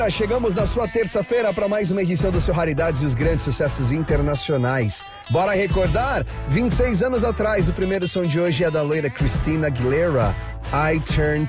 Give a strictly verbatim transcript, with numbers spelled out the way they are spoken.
Chegamos na sua terça-feira para mais uma edição do seu Raridades e os grandes sucessos internacionais. Bora recordar? vinte e seis anos atrás, o primeiro som de hoje é da loira Christina Aguilera, I Turned